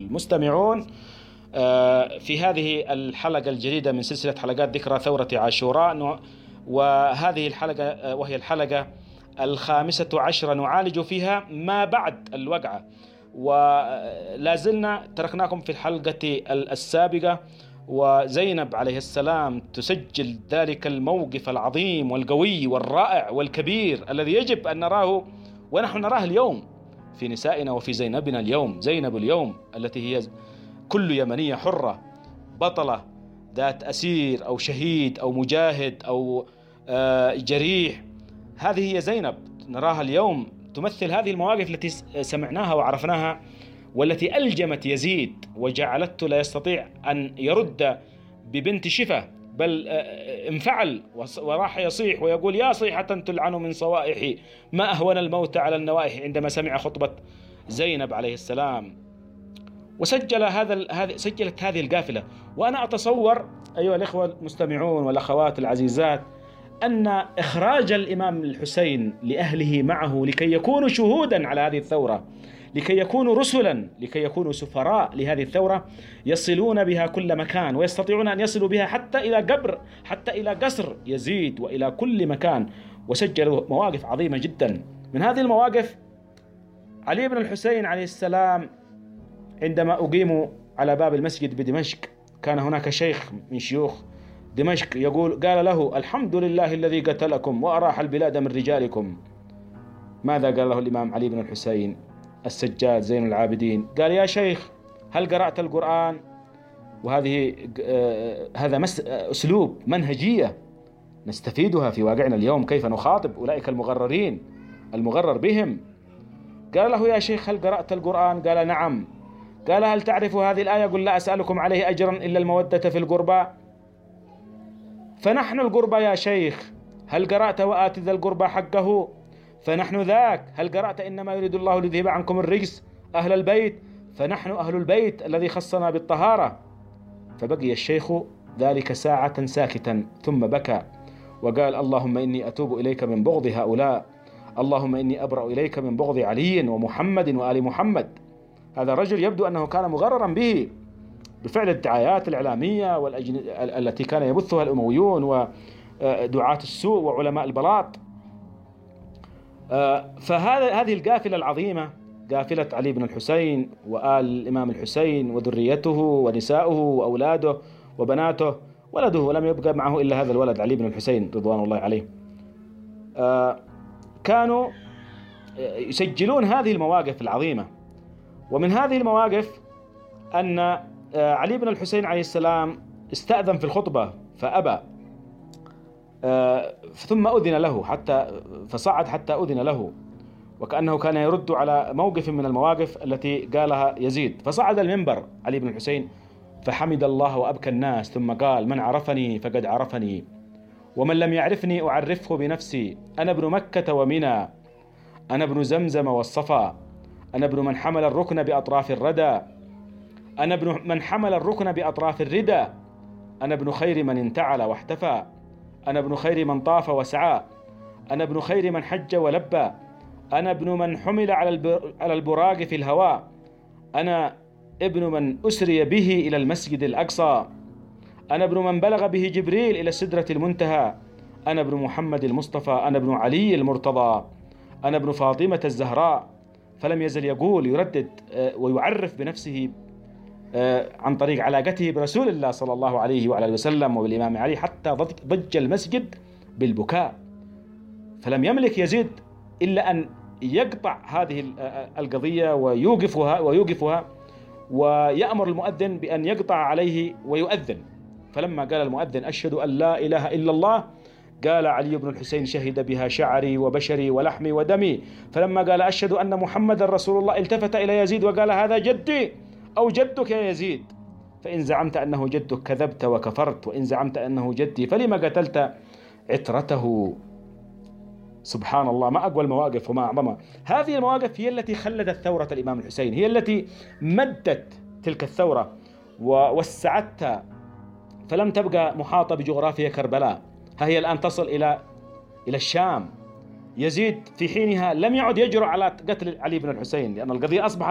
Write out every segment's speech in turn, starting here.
المستمعون في هذه الحلقة الجديدة من سلسلة حلقات ذكرى ثورة عاشوراء، وهذه الحلقة وهي الحلقة 15 نعالج فيها ما بعد الوقعة. ولا زلنا تركناكم في الحلقة السابقة وزينب عليه السلام تسجل ذلك الموقف العظيم والقوي والرائع والكبير الذي يجب أن نراه ونحن نراه اليوم في نسائنا وفي زينبنا اليوم. زينب اليوم التي هي كل يمنية حرة بطلة ذات أسير أو شهيد أو مجاهد أو جريح، هذه هي زينب نراها اليوم تمثل هذه المواقف التي سمعناها وعرفناها، والتي ألجمت يزيد وجعلته لا يستطيع أن يرد ببنت شفة، بل انفعل وراح يصيح ويقول: يا صيحة تلعن من صوائحي، ما أهون الموت على النوائح، عندما سمع خطبة زينب عليه السلام. سجلت هذه القافلة. وأنا أتصور أيها الإخوة المستمعون والأخوات العزيزات أن إخراج الإمام الحسين لأهله معه لكي يكونوا شهودا على هذه الثورة، لكي يكونوا رسلا، لكي يكونوا سفراء لهذه الثورة، يصلون بها كل مكان ويستطيعون أن يصلوا بها حتى إلى قبر، حتى إلى قصر يزيد وإلى كل مكان. وسجلوا مواقف عظيمة جدا. من هذه المواقف علي بن الحسين عليه السلام عندما أقيموا على باب المسجد بدمشق، كان هناك شيخ من شيوخ دمشق قال له: الحمد لله الذي قتلكم وأراح البلاد من رجالكم. ماذا قال له الإمام علي بن الحسين السجاد زين العابدين؟ قال: يا شيخ، هل قرأت القرآن؟ وهذه هذا أسلوب منهجية نستفيدها في واقعنا اليوم، كيف نخاطب أولئك المغررين المغرر بهم. قال له: يا شيخ، هل قرأت القرآن؟ قال: نعم. قال: هل تعرف هذه الآية؟ قل: لا أسألكم عليه أجرا إلا المودة في القربى. فنحن القربى يا شيخ. هل قرأت وآت ذا القربى حقه؟ فنحن ذاك. هل قرأت إنما يريد الله ليذهب عنكم الرجس أهل البيت؟ فنحن أهل البيت الذي خصنا بالطهارة. فبقي الشيخ ذلك ساعة ساكتا ثم بكى وقال: اللهم إني أتوب إليك من بغض هؤلاء، اللهم إني أبرأ إليك من بغض علي ومحمد وآل محمد. هذا الرجل يبدو أنه كان مغررا به بفعل الدعايات الإعلامية التي كان يبثها الأمويون ودعاة السوء وعلماء البلاط. فهذه القافلة العظيمة، قافلة علي بن الحسين وآل الإمام الحسين وذريته ونساؤه وأولاده وبناته، ولده ولم يبقى معه إلا هذا الولد علي بن الحسين رضوان الله عليه، كانوا يسجلون هذه المواقف العظيمة. ومن هذه المواقف أن علي بن الحسين عليه السلام استأذن في الخطبة فأبى، ثم أذن له فصعد حتى أذن له، وكأنه كان يرد على موقف من المواقف التي قالها يزيد. فصعد المنبر علي بن الحسين فحمد الله وأبكى الناس، ثم قال: من عرفني فقد عرفني، ومن لم يعرفني أعرفه بنفسي. أنا ابن مكة ومنى، أنا ابن زمزم والصفا، أنا ابن من حمل الركن بأطراف الردى، أنا ابن من حمل الركن بأطراف الردى، أنا ابن خير من انتعل واحتفى، أنا ابن خير من طاف وسعى، أنا ابن خير من حج ولبى، أنا ابن من حمل على البراق في الهواء، أنا ابن من أسري به إلى المسجد الأقصى، أنا ابن من بلغ به جبريل إلى السدرة المنتهى، أنا ابن محمد المصطفى، أنا ابن علي المرتضى، أنا ابن فاطمة الزهراء. فلم يزل يقول يردد ويعرف بنفسه عن طريق علاقته برسول الله صلى الله عليه وعلى وسلم وبالإمام علي، حتى ضج المسجد بالبكاء. فلم يملك يزيد إلا أن يقطع هذه القضية ويوقفها ويأمر المؤذن بأن يقطع عليه ويؤذن. فلما قال المؤذن: أشهد أن لا إله إلا الله، قال علي بن الحسين: شهد بها شعري وبشري ولحمي ودمي. فلما قال: أشهد أن محمد رسول الله، التفت إلى يزيد وقال: هذا جدي أو جدك يا يزيد، فإن زعمت أنه جدك كذبت وكفرت، وإن زعمت أنه جدي فلما قتلت عترته. سبحان الله، ما أقوى المواقف وما أعظمها. هذه المواقف هي التي خلدت ثورة الإمام الحسين، هي التي مدت تلك الثورة ووسعتها، فلم تبقى محاطة بجغرافيا كربلاء. هي الآن تصل إلى الشام. يزيد في حينها لم يعد يجرؤ على قتل علي بن الحسين، لأن القضية أصبحت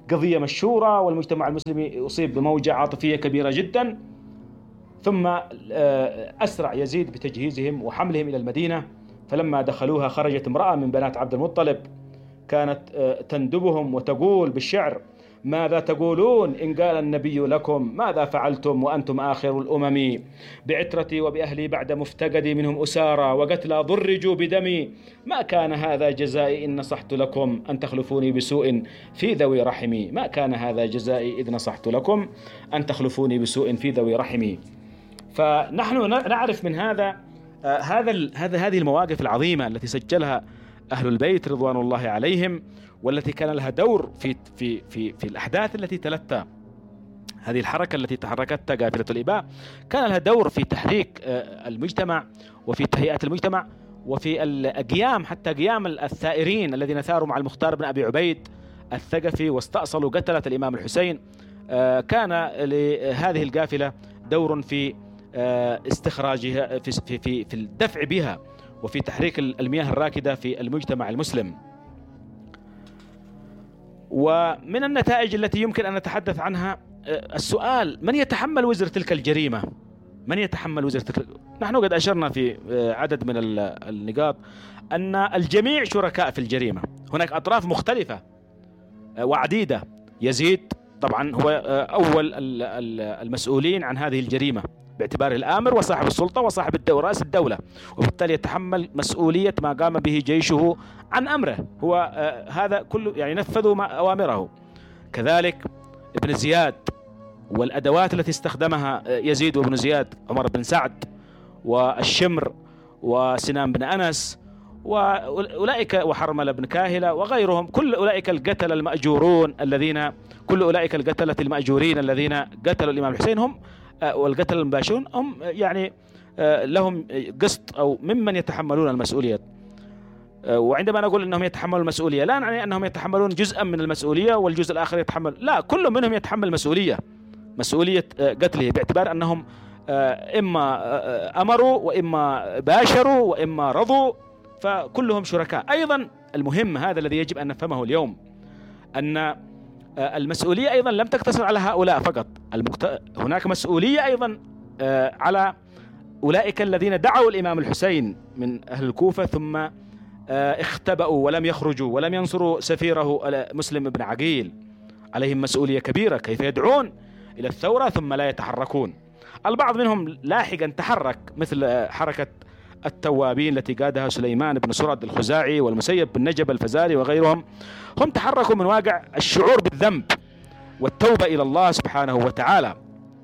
قضية مشهورة والمجتمع المسلمي أصيب بموجة عاطفية كبيرة جدا. ثم أسرع يزيد بتجهيزهم وحملهم إلى المدينة، فلما دخلوها خرجت امرأة من بنات عبد المطلب كانت تندبهم وتقول بالشعر: ماذا تقولون إن قال النبي لكم؟ ماذا فعلتم وأنتم آخر الأمم؟ بعترتي وبأهلي بعد مفتقدي منهم أسارى، وقتلى ضرجوا بدمي. ما كان هذا جزائي إن نصحت لكم أن تخلفوني بسوء في ذوي رحمي. ما كان هذا جزائي إذ نصحت لكم أن تخلفوني بسوء في ذوي رحمي. فنحن نعرف من هذه المواقف العظيمة التي سجلها أهل البيت رضوان الله عليهم، والتي كان لها دور في الأحداث التي تلتها هذه الحركة التي تحركتها قافلة الإباء. كان لها دور في تحريك المجتمع وفي تهيئة المجتمع وفي القيام، حتى قيام الثائرين الذين ثاروا مع المختار بن أبي عبيد الثقفي واستأصلوا قتلة الإمام الحسين. كان لهذه القافلة دور في استخراجها في الدفع بها وفي تحريك المياه الراكدة في المجتمع المسلم. ومن النتائج التي يمكن أن نتحدث عنها السؤال: من يتحمل وزر تلك الجريمة؟ من يتحمل وزر تلك؟ نحن قد أشرنا في عدد من النقاط أن الجميع شركاء في الجريمة. هناك أطراف مختلفة وعديدة. يزيد طبعا هو أول المسؤولين عن هذه الجريمة باعتباره الآمر وصاحب السلطة وصاحب رأس الدولة، وبالتالي يتحمل مسؤولية ما قام به جيشه عن أمره. هو هذا كله يعني نفذوا أوامره. كذلك ابن زياد والأدوات التي استخدمها يزيد وابن زياد، عمر بن سعد والشمر وسنان بن أنس وأولئك وحرملة بن كاهلة وغيرهم، كل أولئك القتلة المأجورون كل أولئك القتلة المأجورين الذين قتلوا الإمام الحسين هم والقتل المباشرون هم يعني لهم قسط أو ممن يتحملون المسؤولية. وعندما نقول أنهم يتحملون المسؤولية لا نعني أنهم يتحملون جزءا من المسؤولية والجزء الآخر يتحمل، لا، كل منهم يتحمل مسؤولية قتله، باعتبار أنهم إما أمروا وإما باشروا وإما رضوا، فكلهم شركاء. أيضا المهم هذا الذي يجب أن نفهمه اليوم، أن المسؤولية أيضا لم تقتصر على هؤلاء فقط، هناك مسؤولية أيضا على أولئك الذين دعوا الإمام الحسين من أهل الكوفة ثم اختبأوا ولم يخرجوا ولم ينصروا سفيره مسلم بن عقيل. عليهم مسؤولية كبيرة، كيف يدعون إلى الثورة ثم لا يتحركون. البعض منهم لاحقا تحرك، مثل حركة التوابين التي قادها سليمان بن سرد الخزاعي والمسيب بن نجب الفزاري وغيرهم. هم تحركوا من واقع الشعور بالذنب والتوبة إلى الله سبحانه وتعالى.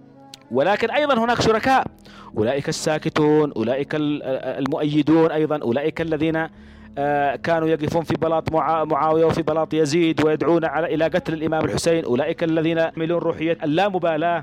ولكن أيضا هناك شركاء، أولئك الساكتون، أولئك المؤيدون، أيضا أولئك الذين كانوا يقفون في بلاط معاوية وفي بلاط يزيد ويدعون إلى قتل الإمام الحسين، أولئك الذين يحملون روحية اللامبالاة،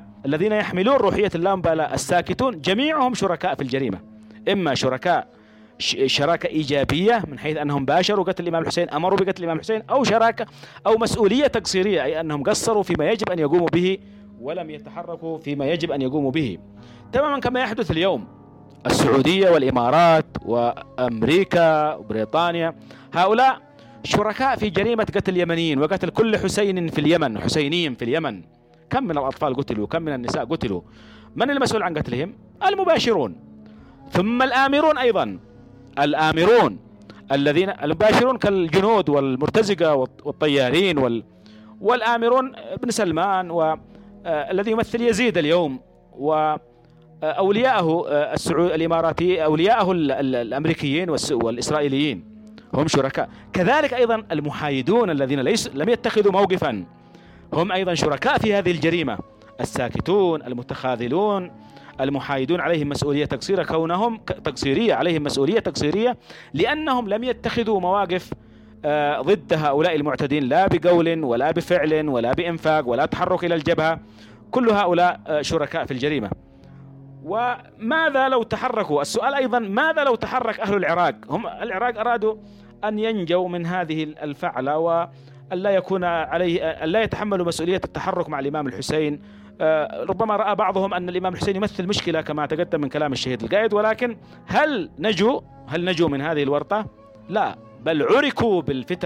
الساكتون، جميعهم شركاء في الجريمة. إما شراكة إيجابية من حيث أنهم باشروا قتل الإمام الحسين، أمروا بقتل الإمام الحسين، أو شراكة أو مسؤولية تقصيرية، أي أنهم قصروا فيما يجب أن يقوموا به ولم يتحركوا فيما يجب أن يقوموا به، تماما كما يحدث اليوم. السعودية والإمارات وأمريكا وبريطانيا هؤلاء شركاء في جريمة قتل اليمنيين وقتل كل حسين في اليمن، حسيني في اليمن. كم من الأطفال قتلوا، كم من النساء قتلوا. من المسؤول عن قتلهم؟ المباشرون، ثم الآمرون أيضا، الآمرون الذين المباشرون كالجنود والمرتزقة والطيارين والآمرون ابن سلمان والذي يمثل يزيد اليوم وأولياءه الإماراتي، أولياءه الأمريكيين والإسرائيليين هم شركاء. كذلك أيضا المحايدون الذين لم يتخذوا موقفا هم أيضا شركاء في هذه الجريمة. الساكتون، المتخاذلون، المحايدون عليهم مسؤولية تقصيرية، كونهم عليهم مسؤولية تقصيرية لأنهم لم يتخذوا مواقف ضد هؤلاء المعتدين، لا بقول ولا بفعل ولا بإنفاق ولا تحرك إلى الجبهة. كل هؤلاء شركاء في الجريمة. وماذا لو تحركوا؟ السؤال أيضا ماذا لو تحرك أهل العراق؟ هم العراق أرادوا أن ينجوا من هذه الفعلة وألا يكون عليه، ألا يتحملوا مسؤولية التحرك مع الإمام الحسين. ربما رأى بعضهم أن الإمام الحسين يمثل مشكلة كما تقدم من كلام الشهيد القائد، ولكن هل نجوا من هذه الورطة؟ لا، بل عركوا بالفتن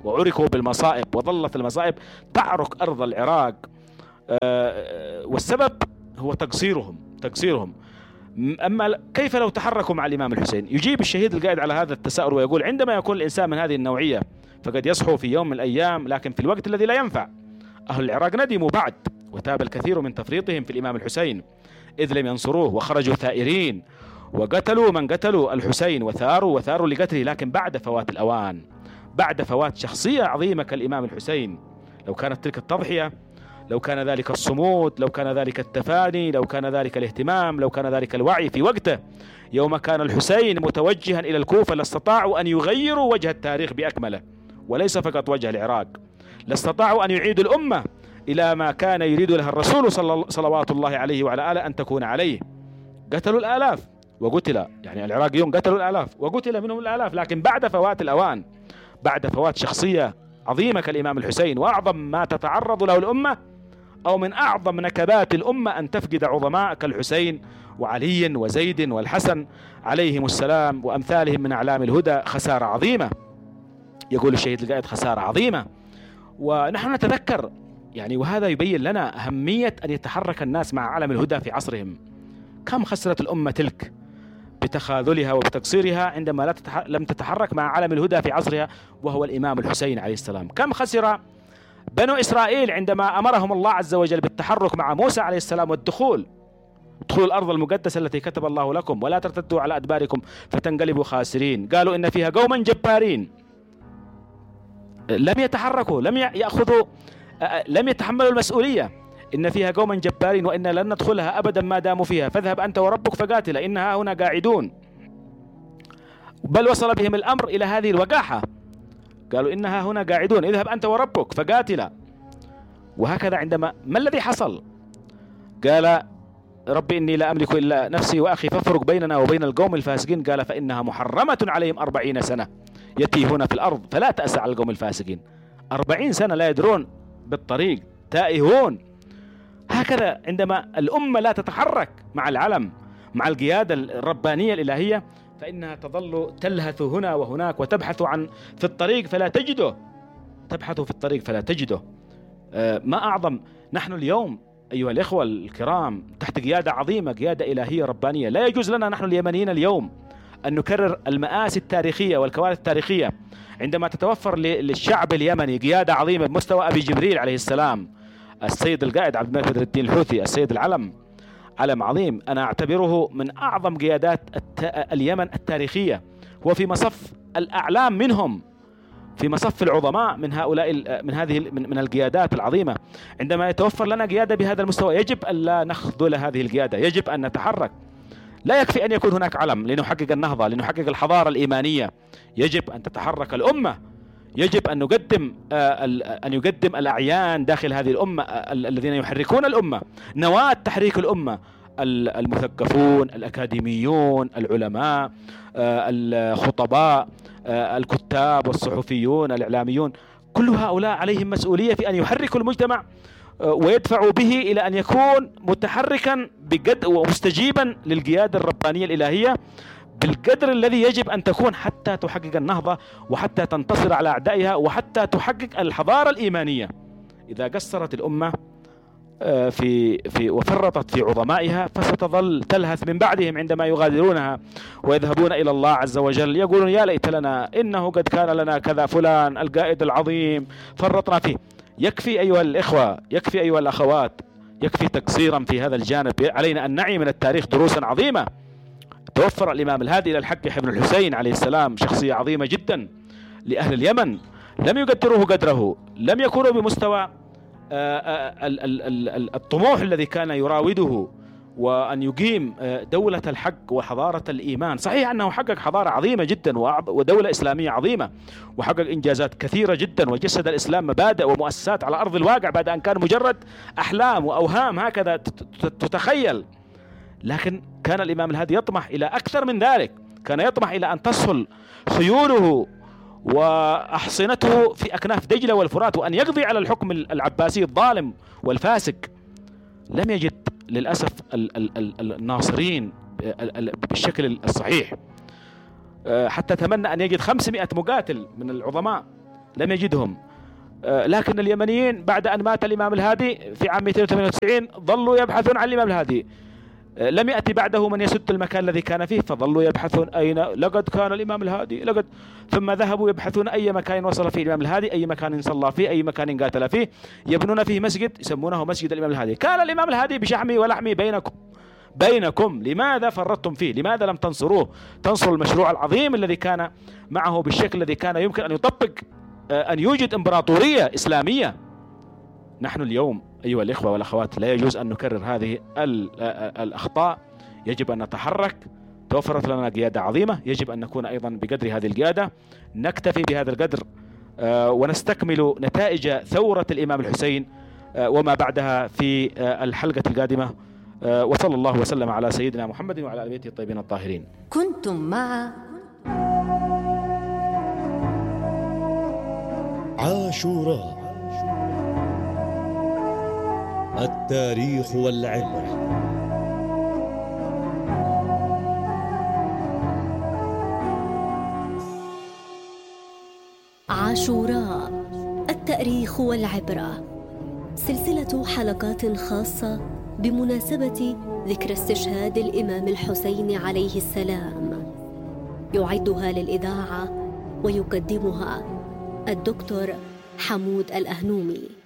وعركوا بالمصائب، وظلت المصائب تعرك أرض العراق، والسبب هو تقصيرهم. أما كيف لو تحركوا مع الإمام الحسين؟ يجيب الشهيد القائد على هذا التساؤل ويقول: عندما يكون الإنسان من هذه النوعية فقد يصحو في يوم من الأيام، لكن في الوقت الذي لا ينفع. أهل العراق ندموا بعد، وتاب الكثير من تفريطهم في الإمام الحسين إذ لم ينصروه، وخرجوا ثائرين وقتلوا من قتلوا الحسين وثاروا لقتله، لكن بعد فوات الأوان، بعد فوات شخصية عظيمة كالإمام الحسين. لو كانت تلك التضحية، لو كان ذلك الصمود، لو كان ذلك التفاني، لو كان ذلك الاهتمام، لو كان ذلك الوعي في وقته يوم كان الحسين متوجها إلى الكوفة، لاستطاعوا أن يغيروا وجه التاريخ بأكمله، وليس فقط وجه العراق. لاستطاعوا أن يعيدوا الأمة إلى ما كان يريد لها الرسول صلوات الله عليه وعلى آله أن تكون عليه. قتلوا الآلاف وقتل، يعني العراقيون قتلوا الآلاف وقتل منهم الآلاف، لكن بعد فوات الأوان، بعد فوات شخصية عظيمة كالإمام الحسين. وأعظم ما تتعرض له الأمة، أو من أعظم نكبات الأمة، أن تفقد عظماء كالحسين وعلي وزيد والحسن عليهم السلام وأمثالهم من أعلام الهدى. خسارة عظيمة، يقول الشهيد القائد، خسارة عظيمة. ونحن نتذكر يعني، وهذا يبين لنا أهمية أن يتحرك الناس مع علم الهدى في عصرهم. كم خسرت الأمة تلك بتخاذلها وبتقصيرها عندما لم تتحرك مع علم الهدى في عصرها، وهو الإمام الحسين عليه السلام. كم خسر بنو إسرائيل عندما أمرهم الله عز وجل بالتحرك مع موسى عليه السلام والدخول الأرض المقدسة التي كتب الله لكم، ولا ترتدوا على أدباركم فتنقلبوا خاسرين. قالوا إن فيها قوما جبارين، لم يتحركوا، لم يأخذوا، لم يتحملوا المسؤولية. إن فيها قوما جبارين وإن لن ندخلها أبدا ما داموا فيها، فاذهب أنت وربك فقاتلا إنها هنا قاعدون. بل وصل بهم الأمر إلى هذه الوقاحة، قالوا إنها هنا قاعدون، اذهب أنت وربك فقاتلا. وهكذا عندما ما الذي حصل؟ قال: ربي إني لا أملك إلا نفسي وأخي فافرق بيننا وبين القوم الفاسقين. قال: فإنها محرمة عليهم 40 سنة يتيهون في الأرض فلا تأس على القوم الفاسقين. 40 سنة لا يدرون بالطريق، تائهون. هكذا عندما الأمة لا تتحرك مع العلم، مع القيادة الربانية الإلهية، فإنها تظل تلهث هنا وهناك وتبحث في الطريق فلا تجده، تبحث في الطريق فلا تجده. ما أعظم نحن اليوم أيها الإخوة الكرام تحت قيادة عظيمة، قيادة إلهية ربانية. لا يجوز لنا نحن اليمنيين اليوم أن نكرر المآسي التاريخية والكوارث التاريخية عندما تتوفر للشعب اليمني قيادة عظيمة بمستوى أبي جبريل عليه السلام، السيد القائد عبد الملك بدر الدين الحوثي، السيد العلم، علم عظيم. أنا أعتبره من أعظم قيادات اليمن التاريخية، هو في مصف الأعلام منهم، في مصف العظماء من هؤلاء، من القيادات العظيمة. عندما يتوفر لنا قيادة بهذا المستوى يجب أن لا نخذل هذه القيادة، يجب أن نتحرك. لا يكفي أن يكون هناك علم لنحقق النهضة، لنحقق الحضارة الإيمانية. يجب أن تتحرك الأمة، يجب أن يقدم الأعيان داخل هذه الأمة الذين يحركون الأمة، نواة تحريك الأمة، المثقفون، الأكاديميون، العلماء، الخطباء، الكتاب والصحفيون، الإعلاميون. كل هؤلاء عليهم مسؤولية في أن يحركوا المجتمع ويدفعوا به إلى أن يكون متحركا بقدر ومستجيبا للقيادة الربانية الإلهية بالقدر الذي يجب أن تكون حتى تحقق النهضة، وحتى تنتصر على أعدائها، وحتى تحقق الحضارة الإيمانية. إذا قصرت الأمة وفرطت في عظمائها فستظل تلهث من بعدهم عندما يغادرونها ويذهبون إلى الله عز وجل، يقولون: يا ليت لنا، إنه قد كان لنا كذا فلان القائد العظيم فرطنا فيه. يكفي أيها الإخوة، يكفي أيها الأخوات، يكفي تقصيرا في هذا الجانب. علينا أن نعي من التاريخ دروسا عظيمة. توفر الإمام الهادي إلى الحق ابن الحسين عليه السلام، شخصية عظيمة جدا لأهل اليمن، لم يقدروه قدره، لم يكونوا بمستوى الطموح الذي كان يراوده، وأن يقيم دولة الحق وحضارة الإيمان. صحيح أنه حقق حضارة عظيمة جدا ودولة إسلامية عظيمة، وحقق إنجازات كثيرة جدا، وجسد الإسلام مبادئ ومؤسسات على أرض الواقع بعد أن كان مجرد أحلام وأوهام هكذا تتخيل. لكن كان الإمام الهادي يطمح إلى أكثر من ذلك، كان يطمح إلى أن تصل خيوله وأحصنته في أكناف دجلة والفرات، وأن يقضي على الحكم العباسي الظالم والفاسق. لم يجد للأسف الناصرين بالشكل الصحيح، حتى تمنى أن يجد 500 مقاتل من العظماء لم يجدهم. لكن اليمنيين بعد أن مات الإمام الهادي في عام 298 ظلوا يبحثون عن الإمام الهادي. لم يأتي بعده من يسد المكان الذي كان فيه، فظلوا يبحثون أين لقد كان الإمام الهادي ثم ذهبوا يبحثون أي مكان وصل فيه الإمام الهادي، أي مكان صلى فيه، أي مكان قاتل فيه، يبنون فيه مسجد يسمونه مسجد الإمام الهادي. كان الإمام الهادي بشحمي ولحمي بينكم. لماذا فرطتم فيه؟ لماذا لم تنصروه؟ تنصروا المشروع العظيم الذي كان معه بالشكل الذي كان يمكن أن يطبق، أن يوجد إمبراطورية إسلامية. نحن اليوم أيها الإخوة والأخوات لا يجوز أن نكرر هذه الأخطاء. يجب أن نتحرك. توفرت لنا قيادة عظيمة، يجب أن نكون أيضا بقدر هذه القيادة. نكتفي بهذا القدر ونستكمل نتائج ثورة الإمام الحسين وما بعدها في الحلقة القادمة. وصلى الله وسلم على سيدنا محمد وعلى آل بيته الطيبين الطاهرين. كنتم مع عاشوراء، التاريخ والعبرة. عاشوراء، التاريخ والعبرة، سلسلة حلقات خاصة بمناسبة ذكرى استشهاد الإمام الحسين عليه السلام. يعدها للإذاعة ويقدمها الدكتور حمود الأهنومي.